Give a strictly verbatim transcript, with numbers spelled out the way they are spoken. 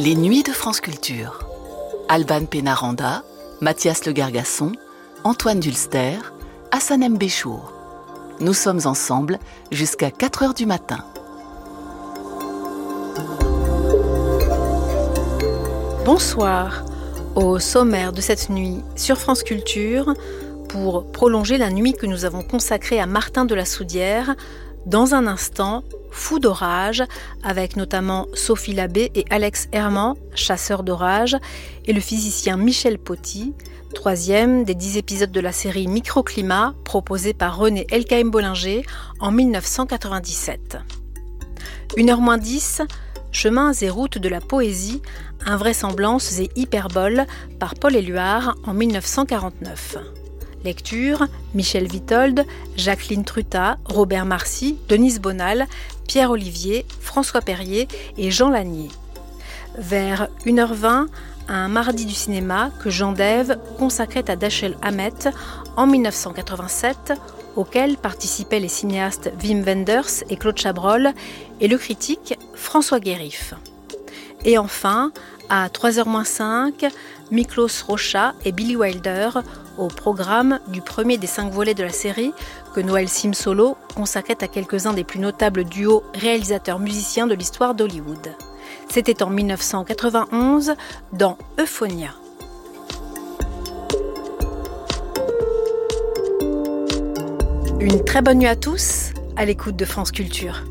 Les Nuits de France Culture. Alban Pénaranda, Mathias Le Gargasson, Antoine Dulster, Hassan M. Béchour. Nous sommes ensemble jusqu'à quatre heures du matin. Bonsoir. Au sommaire de cette nuit sur France Culture, pour prolonger la nuit que nous avons consacrée à Martin de la Soudière, dans un instant, Fou d'orage, avec notamment Sophie Labbé et Alex Herman, chasseurs d'orage, et le physicien Michel Poty, troisième des dix épisodes de la série Microclimat, proposée par René Elkaïm-Bollinger en dix-neuf cent quatre-vingt-dix-sept. une heure moins dix, Chemins et routes de la poésie, invraisemblances et hyperboles par Paul Éluard en dix-neuf cent quarante-neuf. Lecture, Michel Vitold, Jacqueline Truta, Robert Marcy, Denise Bonal, Pierre Olivier, François Perrier et Jean Lanier. Vers une heure vingt, un mardi du cinéma que Jean Dève consacrait à Dashiell Hammett en dix-neuf cent quatre-vingt-sept, auquel participaient les cinéastes Wim Wenders et Claude Chabrol et le critique François Guérif. Et enfin, à trois heures moins cinq, Miklos Rocha et Billy Wilder au programme du premier des cinq volets de la série que Noël Simsolo consacrait à quelques-uns des plus notables duos réalisateurs-musiciens de l'histoire d'Hollywood. C'était en dix-neuf cent quatre-vingt-onze dans Euphonia. Une très bonne nuit à tous, à l'écoute de France Culture.